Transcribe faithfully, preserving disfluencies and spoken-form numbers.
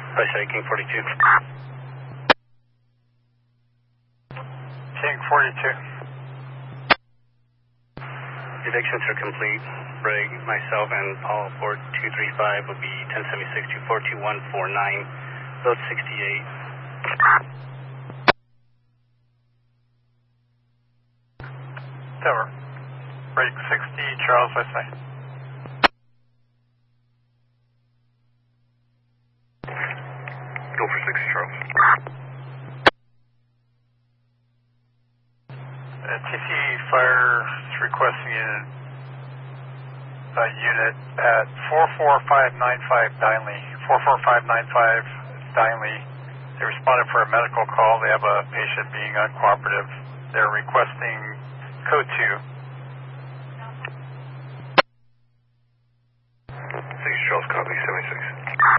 Roger, King forty-two. King forty-two. Evictions are complete. Brig, myself, and Paul Port two three five will be ten seventy-six to four two one four nine, load sixty-eight. Tower. Brig sixty, Charles, I say. Go for sixty, Charles. Uh, T C Fire is requesting a, a unit at four four five nine five Dinley. four four five nine five Dinley. They responded for a medical call. They have a patient being uncooperative. They're requesting code two. six Charles, copy, seventy-six.